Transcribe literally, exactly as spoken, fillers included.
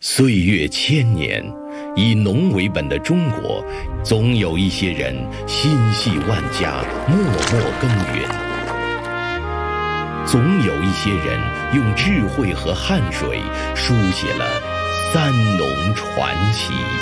岁月千年，以农为本的中国，总有一些人心系万家，默默耕耘；总有一些人用智慧和汗水书写了三农传奇。